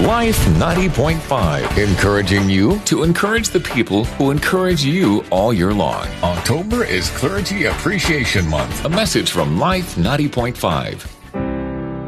Life 90.5, encouraging you to encourage the people who encourage you all year long. October is Clergy Appreciation Month. A message from Life 90.5.